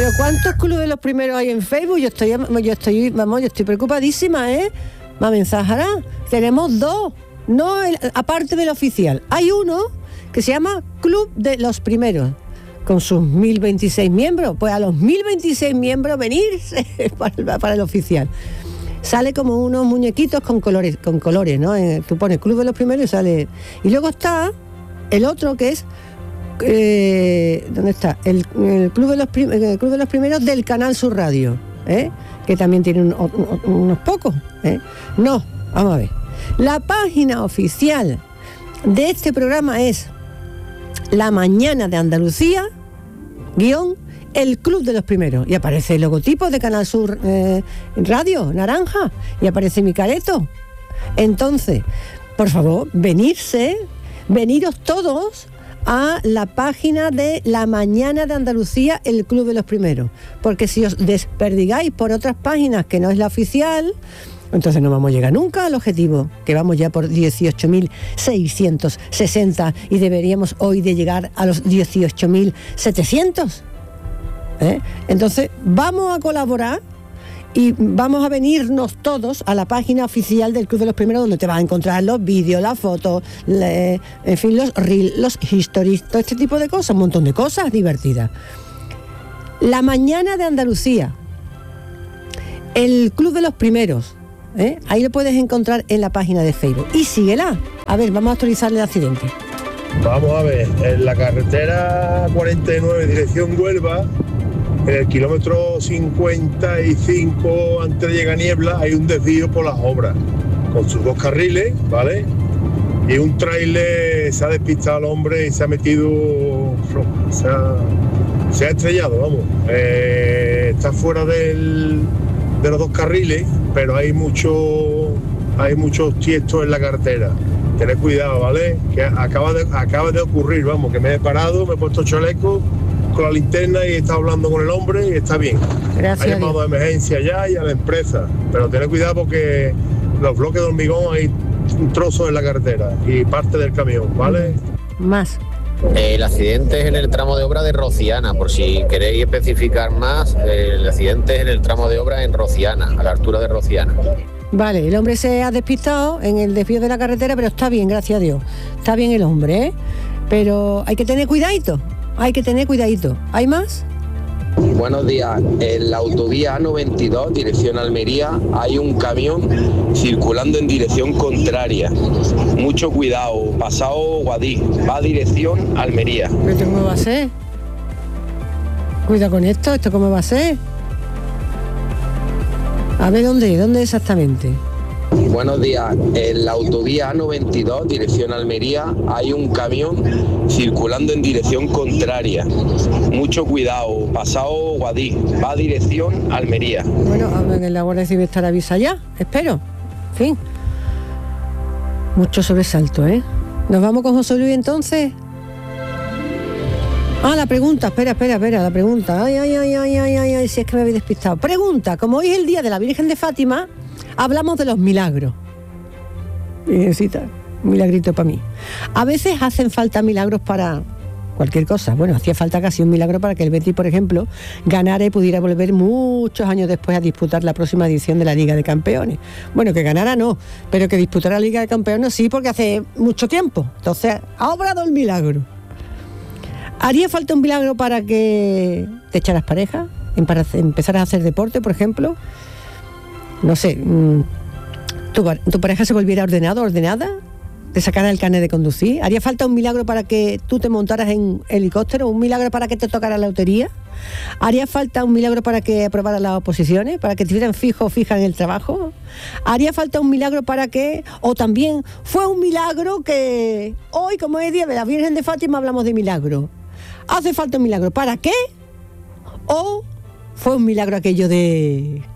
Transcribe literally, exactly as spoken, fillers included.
Pero ¿cuántos clubes de los primeros hay en Facebook? Yo estoy, yo estoy, vamos, yo estoy preocupadísima, ¿eh? Mamen Zahara, tenemos dos, no el, aparte del oficial. Hay uno que se llama Club de los Primeros, con sus mil veintiséis miembros. Pues a los mil veintiséis miembros venirse para, para el oficial. Sale como unos muñequitos con colores, con colores, ¿no? Eh, tú pones Club de los Primeros y sale. Y luego está el otro que es eh, ¿dónde está? El, el, Club de los Prim- el Club de los Primeros del Canal Sur Radio, ¿eh? Que también tiene un, un, unos pocos, ¿eh? No, vamos a ver. La página oficial de este programa es La Mañana de Andalucía, guión, el Club de los Primeros. Y aparece el logotipo de Canal Sur eh, Radio, naranja, y aparece mi careto. Entonces, por favor, venirse, veniros todos a la página de La Mañana de Andalucía, el Club de los Primeros. Porque si os desperdigáis por otras páginas que no es la oficial, entonces no vamos a llegar nunca al objetivo, que vamos ya por dieciocho mil seiscientos sesenta y deberíamos hoy de llegar a los dieciocho mil setecientos. ¿Eh? Entonces vamos a colaborar y vamos a venirnos todos a la página oficial del Club de los Primeros, donde te vas a encontrar los vídeos, las fotos, le, en fin, los reels, los histories, todo este tipo de cosas, un montón de cosas divertidas. La Mañana de Andalucía, el Club de los Primeros, ¿eh? Ahí lo puedes encontrar en la página de Facebook. Y síguela. A ver, vamos a actualizarle el accidente. Vamos a ver, en la carretera cuarenta y nueve, dirección Huelva, en el kilómetro cincuenta y cinco, antes de llegar a Niebla, hay un desvío por las obras, con sus dos carriles, ¿vale? Y un tráiler se ha despistado al hombre y se ha metido, se ha, se ha estrellado, vamos. Eh, está fuera del, de los dos carriles, pero hay mucho, hay muchos tiestos en la carretera. Tened cuidado, ¿vale? Que acaba de, acaba de ocurrir, vamos, que me he parado, me he puesto chaleco con la linterna y he estado hablando con el hombre y está bien. Gracias. Ha llamado a emergencia ya y a la empresa, pero tened cuidado porque los bloques de hormigón hay un trozo en la carretera y parte del camión, ¿vale? Más. El accidente es en el tramo de obra de Rociana, por si queréis especificar más, el accidente es en el tramo de obra en Rociana, a la altura de Rociana. Vale, el hombre se ha despistado en el desvío de la carretera, pero está bien, gracias a Dios. Está bien el hombre, ¿eh? Pero hay que tener cuidadito, hay que tener cuidadito. ¿Hay más? Buenos días. En la autovía A noventa y dos, dirección Almería, hay un camión circulando en dirección contraria. Mucho cuidado, pasado Guadix, va a dirección Almería. ¿Esto cómo va a ser? Cuida con esto, ¿esto cómo va a ser? A ver, ¿dónde? ¿Dónde exactamente? Buenos días. En la autovía A noventa y dos, dirección Almería, hay un camión circulando en dirección contraria. Mucho cuidado, pasado Guadix, va a dirección Almería. Bueno, a ver, en la Guardia Civil estará avisa ya, espero. En fin. Mucho sobresalto, ¿eh? ¿Nos vamos con José Luis entonces? Ah, la pregunta, espera, espera, espera, la pregunta. Ay, ay, ay, ay, ay, ay, ay, si es que me habéis despistado. Pregunta, como hoy es el día de la Virgen de Fátima, hablamos de los milagros. Virgencita, un milagrito para mí. A veces hacen falta milagros para cualquier cosa. Bueno, hacía falta casi un milagro para que el Betis, por ejemplo, ganara y pudiera volver muchos años después a disputar la próxima edición de la Liga de Campeones. Bueno, que ganara no, pero que disputara la Liga de Campeones sí, porque hace mucho tiempo. Entonces, ha obrado el milagro. ¿Haría falta un milagro para que te echaras pareja? ¿Para empezaras a hacer deporte, por ejemplo? No sé, ¿tu, tu pareja se volviera ordenado, ordenada? ¿Te sacara el carnet de conducir? ¿Haría falta un milagro para que tú te montaras en helicóptero? ¿Un milagro para que te tocara la lotería? ¿Haría falta un milagro para que aprobaras las oposiciones? ¿Para que te estuvieran fijo o fija en el trabajo? ¿Haría falta un milagro para que...? O también, fue un milagro que... Hoy, como es día de la Virgen de Fátima, hablamos de milagro. ¿Hace falta un milagro? ¿Para qué? ¿O fue un milagro aquello de...